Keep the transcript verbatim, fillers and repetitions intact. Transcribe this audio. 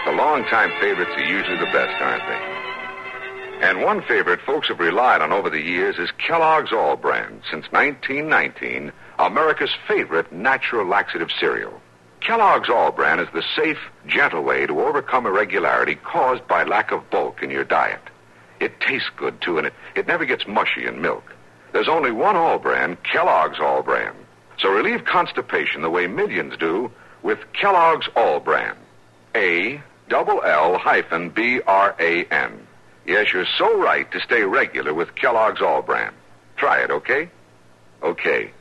The long-time favorites are usually the best, aren't they? And one favorite folks have relied on over the years is Kellogg's All Brand. Since nineteen nineteen, America's favorite natural laxative cereal. Kellogg's All Brand is the safe, gentle way to overcome irregularity caused by lack of bulk in your diet. It tastes good, too, and it, it never gets mushy in milk. There's only one All Brand, Kellogg's All Brand. So relieve constipation the way millions do with Kellogg's All Brand. A double L hyphen B R A N. Yes, you're so right to stay regular with Kellogg's All Brand. Try it, okay? Okay.